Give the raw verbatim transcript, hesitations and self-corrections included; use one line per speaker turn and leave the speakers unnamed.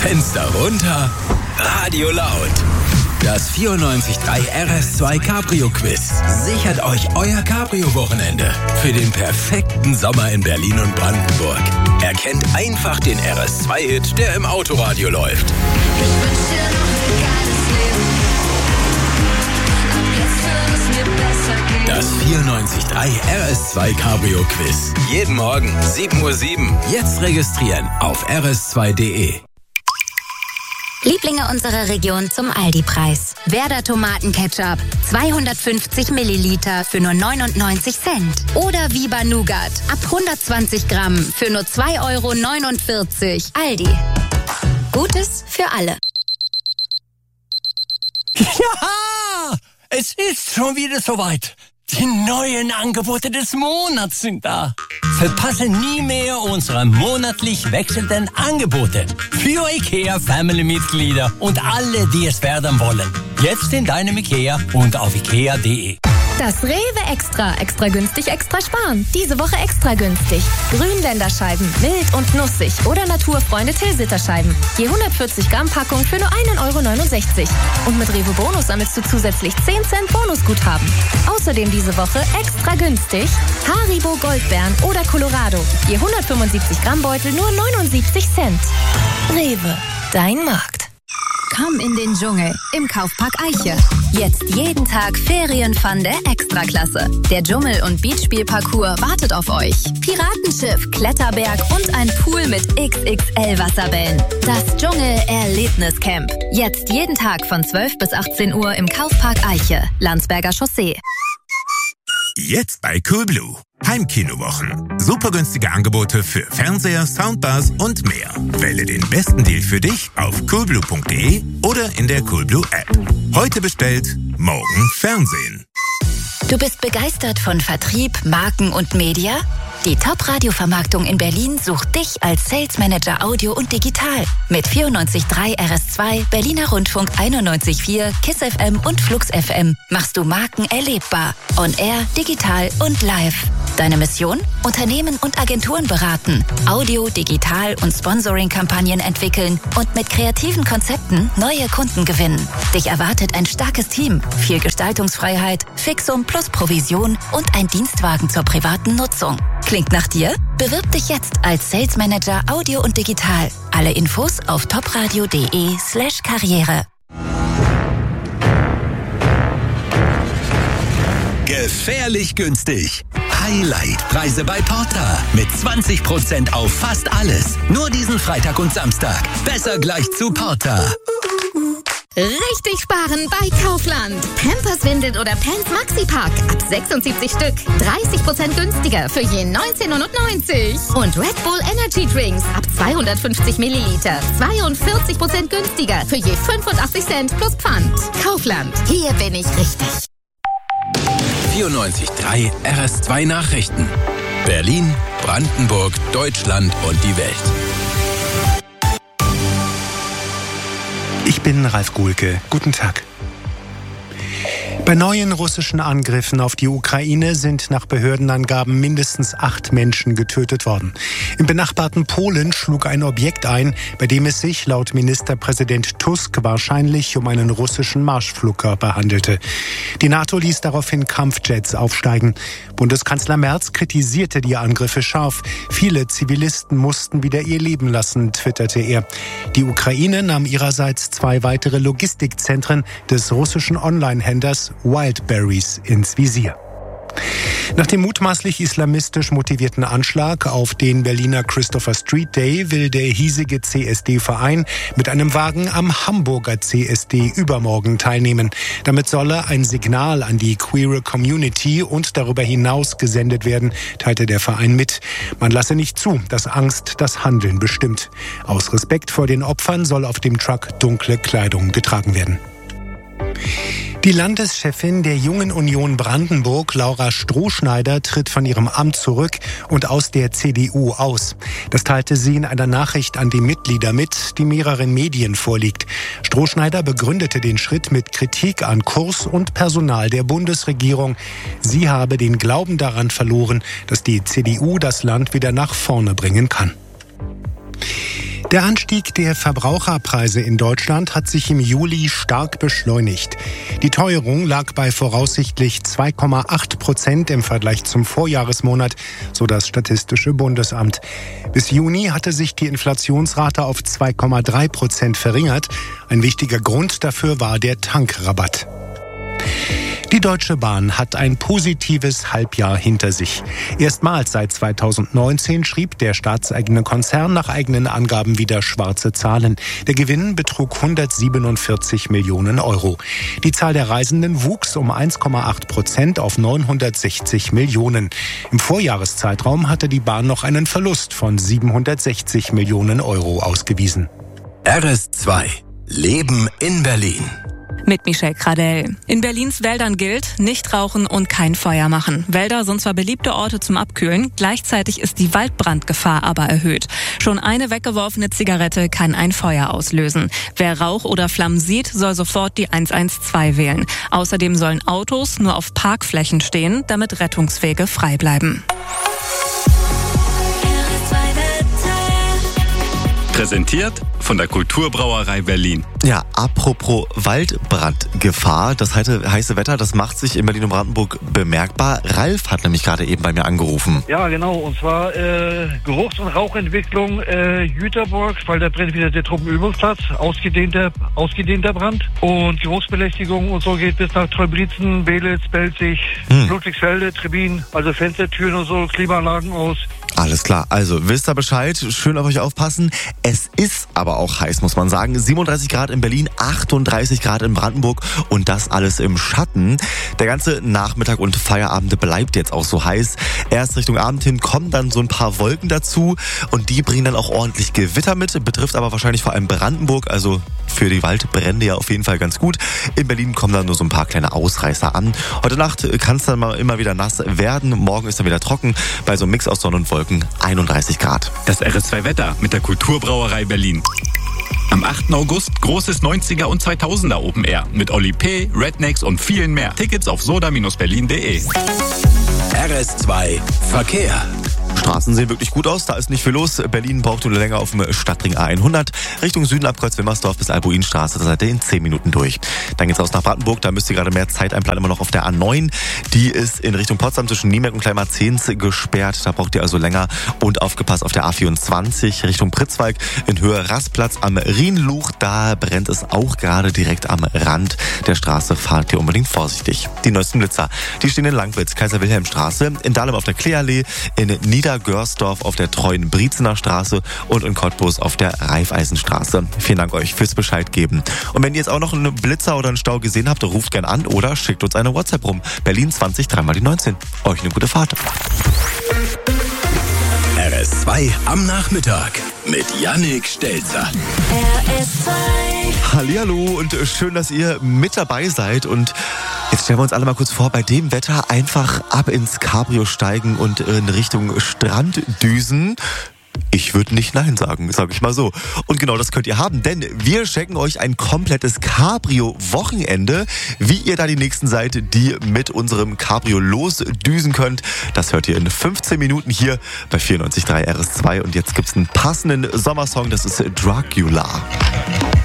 Fenster runter, Radio laut. Das vierundneunzig Komma drei R S zwei Cabrio Quiz sichert euch euer Cabrio-Wochenende für den perfekten Sommer in Berlin und Brandenburg. Erkennt einfach den R S zwei Hit, der im Autoradio läuft.
Ich wünsch dir noch ein geiles Leben. Ab jetzt wird es mir besser gehen.
Das vierundneunzig Komma drei R S zwei Cabrio Quiz. Jeden Morgen sieben Uhr sieben. Jetzt registrieren auf r s zwei punkt d e.
Lieblinge unserer Region zum Aldi-Preis. Werder Tomatenketchup, zweihundertfünfzig Milliliter für nur neunundneunzig Cent. Oder Viva Nougat, ab hundertzwanzig Gramm für nur zwei Euro neunundvierzig. Aldi. Gutes für alle.
Ja, es ist schon wieder soweit. Die neuen Angebote des Monats sind da. Verpasse nie mehr unsere monatlich wechselnden Angebote. Für IKEA Family-Mitglieder und alle, die es werden wollen. Jetzt in deinem IKEA und auf ikea punkt de.
Das Rewe Extra. Extra günstig, extra sparen. Diese Woche extra günstig. Grünländerscheiben, mild und nussig oder Naturfreunde Tilsiter-Scheiben. Je hundertvierzig Gramm Packung für nur ein Euro neunundsechzig. Und mit Rewe Bonus sammelst du zusätzlich zehn Cent Bonusguthaben. Außerdem diese Woche extra günstig Haribo Goldbeeren oder Colorado. Je hundertfünfundsiebzig Gramm Beutel nur neunundsiebzig Cent. Rewe, dein Markt.
Komm in den Dschungel im Kaufpark Eiche. Jetzt jeden Tag Ferienfun der Extraklasse. Der Dschungel- und Beachspielparcours wartet auf euch. Piratenschiff, Kletterberg und ein Pool mit X X L-Wasserbällen. Das Dschungel-Erlebniscamp. Jetzt jeden Tag von zwölf bis achtzehn Uhr im Kaufpark Eiche, Landsberger Chaussee.
Jetzt bei Coolblue. Heimkinowochen. Super günstige Angebote für Fernseher, Soundbars und mehr. Wähle den besten Deal für dich auf coolblue punkt de oder in der Coolblue App. Heute bestellt, morgen Fernsehen.
Du bist begeistert von Vertrieb, Marken und Media? Die Top-Radio-Vermarktung in Berlin sucht dich als Sales Manager Audio und Digital. Mit vierundneunzig Komma drei R S zwei, Berliner Rundfunk einundneunzig Komma vier, KISS F M und Flux F M machst du Marken erlebbar. On Air, digital und live. Deine Mission? Unternehmen und Agenturen beraten, Audio, Digital und Sponsoring-Kampagnen entwickeln und mit kreativen Konzepten neue Kunden gewinnen. Dich erwartet ein starkes Team, viel Gestaltungsfreiheit, Fixum plus Provision und ein Dienstwagen zur privaten Nutzung. Klingt nach dir? Bewirb dich jetzt als Sales Manager Audio und Digital. Alle Infos auf topradio punkt de slash karriere.
Gefährlich günstig. Highlight-Preise bei Porta. Mit zwanzig Prozent auf fast alles. Nur diesen Freitag und Samstag. Besser gleich zu Porta.
Richtig sparen bei Kaufland. Pampers Windeln oder Pants Maxi Pack ab sechsundsiebzig Stück. dreißig Prozent günstiger für je neunzehn neunundneunzig. Und Red Bull Energy Drinks ab zweihundertfünfzig Milliliter. zweiundvierzig Prozent günstiger für je fünfundachtzig Cent plus Pfand. Kaufland. Hier bin ich richtig.
vierundneunzig Komma drei R S zwei Nachrichten. Berlin, Brandenburg, Deutschland und die Welt.
Ich bin Ralf Guhlke. Guten Tag. Bei neuen russischen Angriffen auf die Ukraine sind nach Behördenangaben mindestens acht Menschen getötet worden. Im benachbarten Polen schlug ein Objekt ein, bei dem es sich laut Ministerpräsident Tusk wahrscheinlich um einen russischen Marschflugkörper handelte. Die NATO ließ daraufhin Kampfjets aufsteigen. Bundeskanzler Merz kritisierte die Angriffe scharf. Viele Zivilisten mussten wieder ihr Leben lassen, twitterte er. Die Ukraine nahm ihrerseits zwei weitere Logistikzentren des russischen Online-Händlers Wildberries ins Visier. Nach dem mutmaßlich islamistisch motivierten Anschlag auf den Berliner Christopher Street Day will der hiesige C S D-Verein mit einem Wagen am Hamburger C S D übermorgen teilnehmen. Damit solle ein Signal an die queere Community und darüber hinaus gesendet werden, teilte der Verein mit. Man lasse nicht zu, dass Angst das Handeln bestimmt. Aus Respekt vor den Opfern soll auf dem Truck dunkle Kleidung getragen werden. Die Landeschefin der Jungen Union Brandenburg, Laura Strohschneider, tritt von ihrem Amt zurück und aus der C D U aus. Das teilte sie in einer Nachricht an die Mitglieder mit, die mehreren Medien vorliegt. Strohschneider begründete den Schritt mit Kritik an Kurs und Personal der Bundesregierung. Sie habe den Glauben daran verloren, dass die C D U das Land wieder nach vorne bringen kann. Der Anstieg der Verbraucherpreise in Deutschland hat sich im Juli stark beschleunigt. Die Teuerung lag bei voraussichtlich zwei Komma acht Prozent im Vergleich zum Vorjahresmonat, so das Statistische Bundesamt. Bis Juni hatte sich die Inflationsrate auf zwei Komma drei Prozent verringert. Ein wichtiger Grund dafür war der Tankrabatt. Die Deutsche Bahn hat ein positives Halbjahr hinter sich. Erstmals seit zweitausendneunzehn schrieb der staatseigene Konzern nach eigenen Angaben wieder schwarze Zahlen. Der Gewinn betrug hundertsiebenundvierzig Millionen Euro. Die Zahl der Reisenden wuchs um eins Komma acht Prozent auf neunhundertsechzig Millionen. Im Vorjahreszeitraum hatte die Bahn noch einen Verlust von siebenhundertsechzig Millionen Euro ausgewiesen.
R S zwei. Leben in Berlin.
Mit Michelle Kradell. In Berlins Wäldern gilt, nicht rauchen und kein Feuer machen. Wälder sind zwar beliebte Orte zum Abkühlen, gleichzeitig ist die Waldbrandgefahr aber erhöht. Schon eine weggeworfene Zigarette kann ein Feuer auslösen. Wer Rauch oder Flammen sieht, soll sofort die eins eins zwei wählen. Außerdem sollen Autos nur auf Parkflächen stehen, damit Rettungswege frei bleiben.
Präsentiert von der Kulturbrauerei Berlin.
Ja, apropos Waldbrandgefahr, das heiße Wetter, das macht sich in Berlin und Brandenburg bemerkbar. Ralf hat nämlich gerade eben bei mir angerufen.
Ja, genau, und zwar äh, Geruchs- und Rauchentwicklung äh, Jüterburg, weil da brennt wieder der Truppenübungsplatz, ausgedehnter, ausgedehnter Brand. Und Geruchsbelästigung und so geht bis nach Treublitzen, Belitz, Belzig, hm. Ludwigsfelde, Trebin, also Fenstertüren und so, Klimaanlagen aus.
Alles klar, also wisst ihr Bescheid, schön auf euch aufpassen. Es ist aber auch heiß, muss man sagen. siebenunddreißig Grad in Berlin, achtunddreißig Grad in Brandenburg und das alles im Schatten. Der ganze Nachmittag und Feierabend bleibt jetzt auch so heiß. Erst Richtung Abend hin kommen dann so ein paar Wolken dazu und die bringen dann auch ordentlich Gewitter mit, betrifft aber wahrscheinlich vor allem Brandenburg, also für die Waldbrände ja auf jeden Fall ganz gut. In Berlin kommen dann nur so ein paar kleine Ausreißer an. Heute Nacht kann es dann mal immer wieder nass werden, morgen ist dann wieder trocken, bei so einem Mix aus Sonne und Wolken einunddreißig Grad.
Das R S zwei Wetter mit der Kulturbrauerei Berlin. Am achten August großes neunziger und zweitausender Open Air mit Oli P., Rednecks und vielen mehr. Tickets auf soda Bindestrich berlin Punkt de.
R S zwei Verkehr.
Straßen sehen wirklich gut aus, da ist nicht viel los. Berlin braucht nur länger auf dem Stadtring A hundert. Richtung Süden ab Kreuz-Wilmersdorf bis Albuinstraße, da seid ihr in zehn Minuten durch. Dann geht's aus nach Brandenburg, da müsst ihr gerade mehr Zeit einplanen, immer noch auf der A neun. Die ist in Richtung Potsdam zwischen Niemerk und Kleinmarzens gesperrt, da braucht ihr also länger. Und aufgepasst auf der A vierundzwanzig Richtung Pritzwalk in Höhe Rastplatz am Rienluch. Da brennt es auch gerade direkt am Rand der Straße. Fahrt ihr unbedingt vorsichtig. Die neuesten Blitzer, die stehen in Langwitz, Kaiser-Wilhelm-Straße, in Dahlem auf der Kleeallee, in Niedergörsdorf auf der Treuen Briezener Straße und in Cottbus auf der Raiffeisenstraße. Vielen Dank euch fürs Bescheid geben. Und wenn ihr jetzt auch noch einen Blitzer oder einen Stau gesehen habt, ruft gern an oder schickt uns eine WhatsApp rum. Berlin zwanzig, dreimal die neunzehn. Euch eine gute Fahrt.
R S zwei am Nachmittag mit Yannick Stelzer.
R S zwei.
Hallihallo und schön, dass ihr mit dabei seid. Und jetzt stellen wir uns alle mal kurz vor, bei dem Wetter einfach ab ins Cabrio steigen und in Richtung Strand düsen. Ich würde nicht Nein sagen, sage ich mal so. Und genau das könnt ihr haben, denn wir schenken euch ein komplettes Cabrio-Wochenende. Wie ihr da die Nächsten seid, die mit unserem Cabrio losdüsen könnt, das hört ihr in fünfzehn Minuten hier bei vierundneunzig Komma drei R S zwei. Und jetzt gibt's einen passenden Sommersong, das ist Dracula.